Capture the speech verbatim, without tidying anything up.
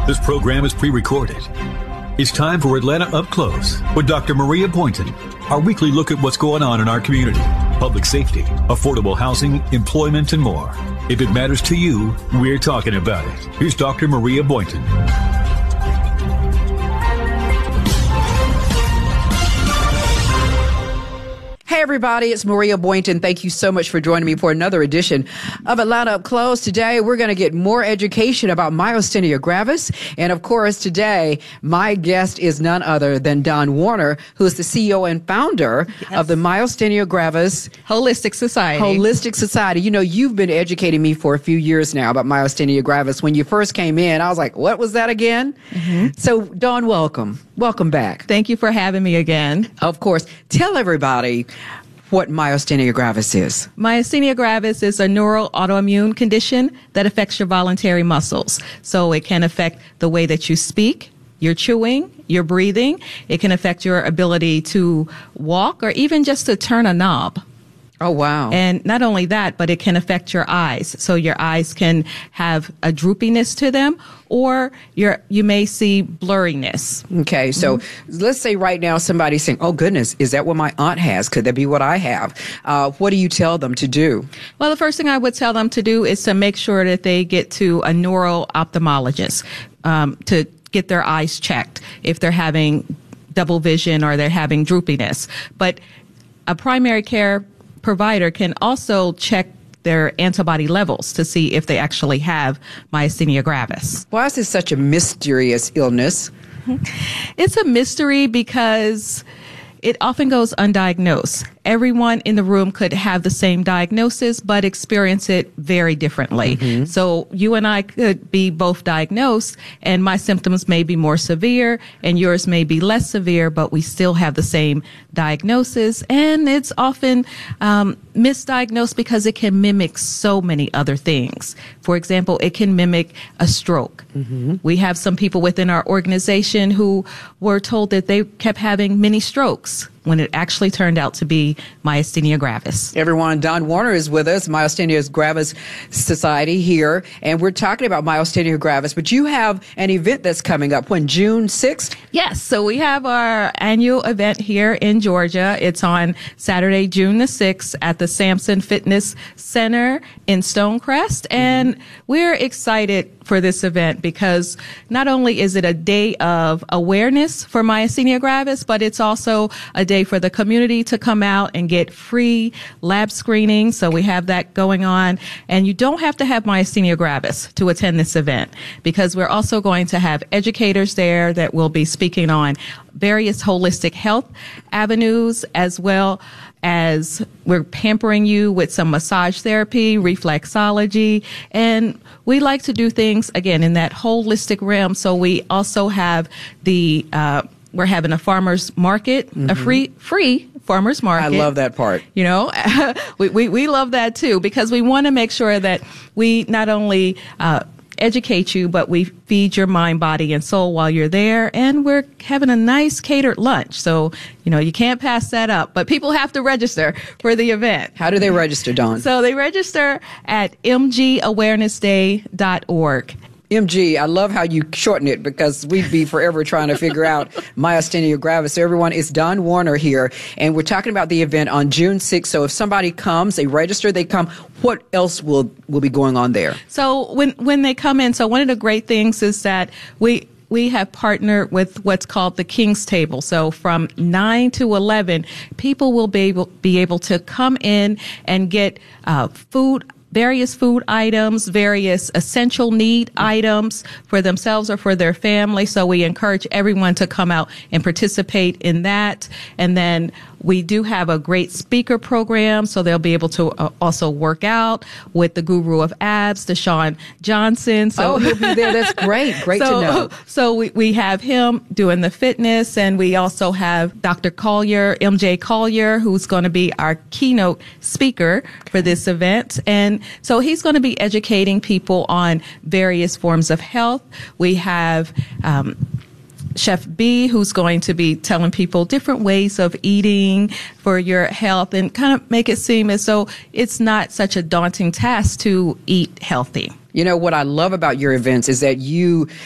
This program is pre-recorded. It's time for Atlanta Up Close with Doctor Maria Boynton. Our weekly look at what's going on in our community, public safety, affordable housing, employment, and more. If it matters to you, we're talking about it. Here's Doctor Maria Boynton. Hey, everybody, it's Maria Boynton. Thank you so much for joining me for another edition of Atlanta Up Close. Today, we're going to get more education about myasthenia gravis. And of course, today, my guest is none other than Dawn Warner, who is the C E O and founder yes. of the Myasthenia Gravis Holistic Society. Holistic Society. You know, you've been educating me for a few years now about myasthenia gravis. When you first came in, I was like, what was that again? Mm-hmm. So, Dawn, welcome. Welcome back. Thank you for having me again. Of course. Tell everybody what myasthenia gravis is. Myasthenia gravis is a neural autoimmune condition that affects your voluntary muscles. So it can affect the way that you speak, your chewing, your breathing. It can affect your ability to walk or even just to turn a knob. Oh, wow. And not only that, but it can affect your eyes. So your eyes can have a droopiness to them, or your you may see blurriness. Okay, so mm-hmm. let's say right now somebody's saying, oh, goodness, is that what my aunt has? Could that be what I have? Uh, what do you tell them to do? Well, the first thing I would tell them to do is to make sure that they get to a neural ophthalmologist um, to get their eyes checked if they're having double vision or they're having droopiness. But a primary care provider can also check their antibody levels to see if they actually have myasthenia gravis. Why is this such a mysterious illness? It's a mystery because it often goes undiagnosed. Everyone in the room could have the same diagnosis, but experience it very differently. Mm-hmm. So you and I could be both diagnosed, and my symptoms may be more severe, and yours may be less severe, but we still have the same diagnosis. And it's often um, misdiagnosed because it can mimic so many other things. For example, it can mimic a stroke. Mm-hmm. We have some people within our organization who were told that they kept having many strokes when it actually turned out to be myasthenia gravis. Everyone, Dawn Warner is with us, Myasthenia Gravis Society here, and we're talking about myasthenia gravis, but you have an event that's coming up, when, June sixth? Yes, so we have our annual event here in Georgia. It's on Saturday, June the sixth at the Sampson Fitness Center in Stonecrest, and mm-hmm. we're excited for this event because not only is it a day of awareness for myasthenia gravis, but it's also a day for the community to come out and get free lab screening. So we have that going on. And you don't have to have myasthenia gravis to attend this event, because we're also going to have educators there that will be speaking on various holistic health avenues, as well as we're pampering you with some massage therapy, reflexology, and we like to do things, again, in that holistic realm. So we also have the, uh, we're having a farmer's market, mm-hmm. a free, free farmer's market. I love that part. You know, we, we, we love that too, because we want to make sure that we not only, uh, educate you, but we feed your mind, body, and soul while you're there. And we're having a nice catered lunch. So, you know, you can't pass that up. But people have to register for the event. How do they register, Dawn? So they register at m g awareness day dot org. M G, I love how you shorten it, because we'd be forever trying to figure out myasthenia gravis. So everyone, it's Dawn Warner here, and we're talking about the event on June sixth. So if somebody comes, they register, they come, what else will, will be going on there? So when, when they come in, so one of the great things is that we, we have partnered with what's called the King's Table. So from nine to eleven, people will be able, be able to come in and get uh, food, various food items, various essential need items for themselves or for their family. So we encourage everyone to come out and participate in that. And then we do have a great speaker program, so they'll be able to uh, also work out with the guru of abs, Deshaun Johnson. So, oh, he'll be there. That's great. Great so, to know. So we, we have him doing the fitness, and we also have Doctor Collier, M J Collier, who's going to be our keynote speaker for this event. And so he's going to be educating people on various forms of health. We have um, Chef B, who's going to be telling people different ways of eating for your health and kind of make it seem as though it's not such a daunting task to eat healthy. You know, what I love about your events is that you